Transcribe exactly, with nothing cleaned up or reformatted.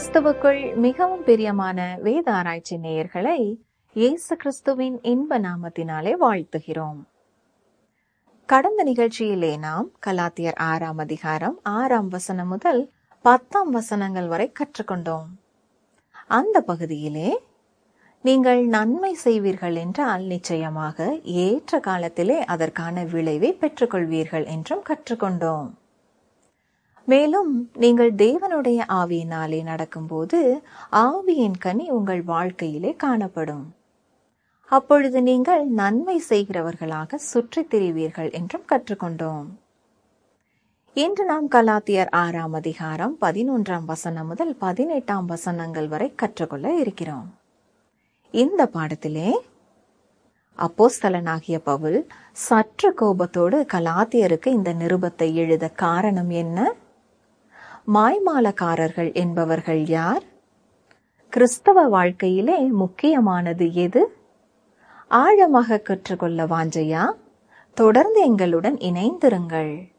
கிறிஸ்துவுக்குள் மிகவும் பிரியமான வேத ஆராய்ச்சி நேயர்களை இயேசு கிறிஸ்துவின் இன்ப நாமத்தினாலே வாழ்த்துகிறோம். கடந்த நிகழ்ச்சியிலே நாம் கலாத்தியர் ஆறாம் அதிகாரம் ஆறாம் வசனம் முதல் பத்தாம் வசனங்கள் வரை கற்றுக்கொண்டோம். அந்த பகுதியிலே நீங்கள் நன்மை செய்வீர்கள் என்றால் நிச்சயமாக ஏற்ற காலத்திலே அதற்கான விளைவை பெற்றுக்கொள்வீர்கள் என்றும் கற்றுக்கொண்டோம். மேலும் நீங்கள் தேவனுடைய ஆவியினாலே நடக்கும்போது ஆவியின் கனி உங்கள் வாழ்க்கையிலே காணப்படும். அப்பொழுது நீங்கள் நன்மை செய்கிறவர்களாக சுற்றித் திரிவீர்கள் என்றும் கற்றுக்கொண்டோம். இன்று நாம் கலாத்தியர் ஆறாம் அதிகாரம் பதினொன்றாம் வசனம் முதல் பதினெட்டாம் வசனங்கள் வரை கற்றுக்கொள்ள இருக்கிறோம். இந்த பாடத்திலே அப்போஸ்தலனாகிய பவுல் சற்று கோபத்தோடு கலாத்தியருக்கு இந்த நிருபத்தை எழுத காரணம் என்ன? மாய்மாலக்காரர்கள் என்பவர்கள் யார்? கிறிஸ்தவ வாழ்க்கையிலே முக்கியமானது எது? ஆழமாக கற்றுக்கொள்ள வாஞ்சையா? தொடர்ந்து எங்களுடன் இணைந்திருங்கள்.